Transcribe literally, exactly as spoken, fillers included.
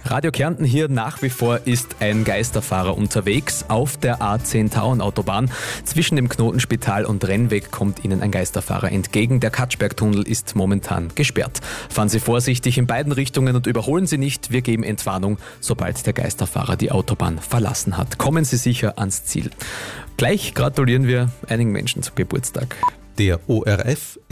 Radio Kärnten hier, nach wie vor ist ein Geisterfahrer unterwegs auf der A zehn Tauernautobahn. Zwischen dem Knotenspital und Rennweg kommt Ihnen ein Geisterfahrer entgegen. Der Katschbergtunnel ist momentan gesperrt. Fahren Sie vorsichtig in beiden Richtungen und überholen Sie nicht. Wir geben Entwarnung, sobald der Geisterfahrer die Autobahn verlassen hat. Kommen Sie sicher ans Ziel. Gleich gratulieren wir einigen Menschen zum Geburtstag. Der O R F